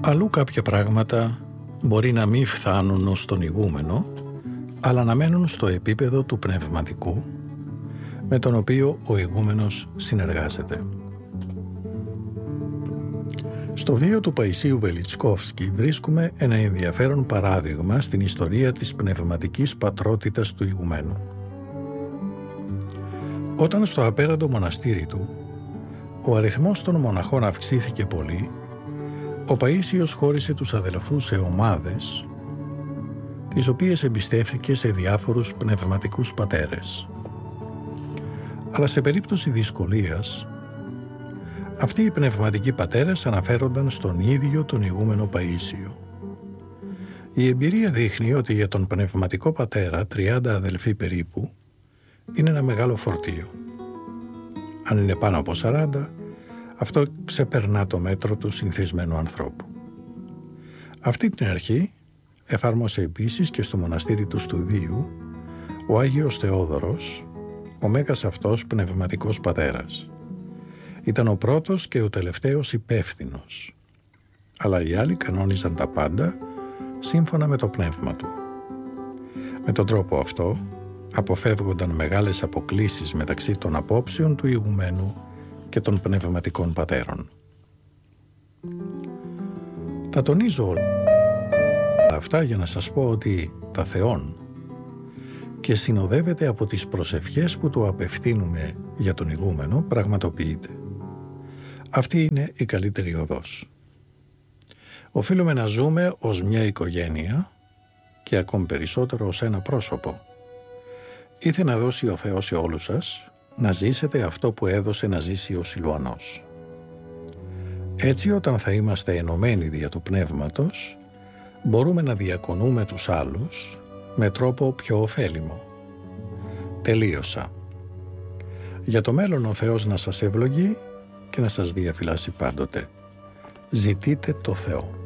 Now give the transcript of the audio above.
Αλλού κάποια πράγματα μπορεί να μην φθάνουν ως τον ηγούμενο, αλλά να μένουν στο επίπεδο του πνευματικού, με τον οποίο ο ηγούμενος συνεργάζεται. Στο βίο του Παϊσίου Βελιτσκόφσκι βρίσκουμε ένα ενδιαφέρον παράδειγμα στην ιστορία της πνευματικής πατρότητας του ηγουμένου. Όταν στο απέραντο μοναστήρι του ο αριθμός των μοναχών αυξήθηκε πολύ, ο Παΐσιος χώρισε τους αδελφούς σε ομάδες, τις οποίες εμπιστεύθηκε σε διάφορους πνευματικούς πατέρες. Αλλά σε περίπτωση δυσκολίας, αυτοί οι πνευματικοί πατέρες αναφέρονταν στον ίδιο τον ηγούμενο Παΐσιο. Η εμπειρία δείχνει ότι για τον πνευματικό πατέρα 30 αδελφοί περίπου είναι ένα μεγάλο φορτίο. Αν είναι πάνω από 40, αυτό ξεπερνά το μέτρο του συνηθισμένου ανθρώπου. Αυτή την αρχή εφάρμοσε επίσης και στο μοναστήρι του Στουδίου ο Άγιος Θεόδωρος, ο μέγας αυτός πνευματικός πατέρας. Ήταν ο πρώτος και ο τελευταίος υπεύθυνος, αλλά οι άλλοι κανόνιζαν τα πάντα σύμφωνα με το πνεύμα του. Με τον τρόπο αυτό αποφεύγονταν μεγάλες αποκλίσεις μεταξύ των απόψεων του ηγουμένου και των πνευματικών πατέρων. Τα τονίζω όλα αυτά για να σας πω ότι τα Θεόν και συνοδεύεται από τις προσευχές που του απευθύνουμε για τον ηγούμενο πραγματοποιείται. Αυτή είναι η καλύτερη οδός. Οφείλουμε να ζούμε ως μια οικογένεια και ακόμη περισσότερο ως ένα πρόσωπο. Ήθελε να δώσει ο Θεός σε όλους σας να ζήσετε αυτό που έδωσε να ζήσει ο Σιλουανός. Έτσι, όταν θα είμαστε ενωμένοι δια του Πνεύματος, μπορούμε να διακονούμε τους άλλους με τρόπο πιο ωφέλιμο. Τελείωσα. Για το μέλλον ο Θεός να σας ευλογεί και να σας διαφυλάσει πάντοτε. Ζητείτε το Θεό.